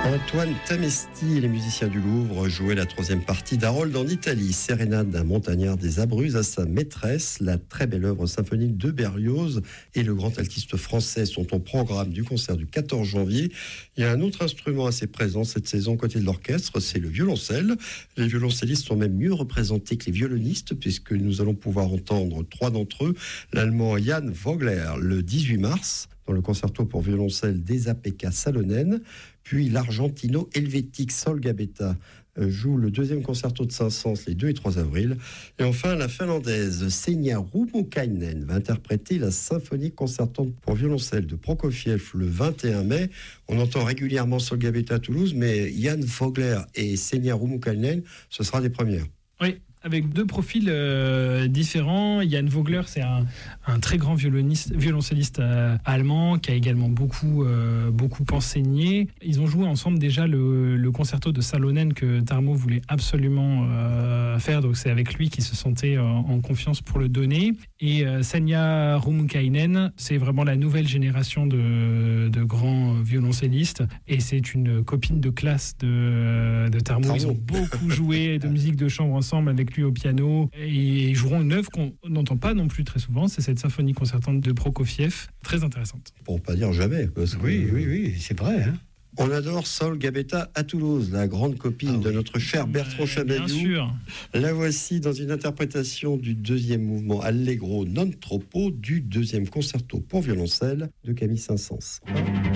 Antoine Tamesti et les musiciens du Louvre jouaient la troisième partie d'Harold en Italie, sérénade d'un montagnard des Abruzzes à sa maîtresse. La très belle œuvre symphonique de Berlioz et le grand altiste français sont au programme du concert du 14 janvier. Il y a un autre instrument assez présent cette saison côté de l'orchestre, c'est le violoncelle. Les violoncellistes sont même mieux représentés que les violonistes puisque nous allons pouvoir entendre trois d'entre eux. L'allemand Jan Vogler le 18 mars dans le concerto pour violoncelle d'Esa-Pekka Salonen, puis l'argentino-helvétique Sol Gabetta joue le deuxième concerto de Saint-Saëns les 2 et 3 avril. Et enfin, la finlandaise Seija Rummukainen va interpréter la symphonie concertante pour violoncelle de Prokofiev le 21 mai. On entend régulièrement Sol Gabetta à Toulouse, mais Jan Vogler et Seija Rummukainen, ce sera des premières. Oui, avec deux profils différents. Jan Vogler, c'est un très grand violoncelliste allemand qui a également beaucoup enseigné. Ils ont joué ensemble déjà le concerto de Salonen que Tarmo voulait absolument faire. Donc c'est avec lui qu'il se sentait en confiance pour le donner. Et Seija Rummukainen, c'est vraiment la nouvelle génération de grands violoncellistes. Et c'est une copine de classe de Tarmo. Ils ont beaucoup joué de musique de chambre ensemble avec lui au piano, et ils joueront une œuvre qu'on n'entend pas non plus très souvent, c'est cette symphonie concertante de Prokofiev, très intéressante. Pour pas dire jamais. Parce que oui, c'est vrai. Hein. On adore Sol Gabetta à Toulouse, la grande copine de notre cher Bertrand Chamayou. Bien sûr. La voici dans une interprétation du deuxième mouvement Allegro non troppo du deuxième concerto pour violoncelle de Camille Saint-Saëns.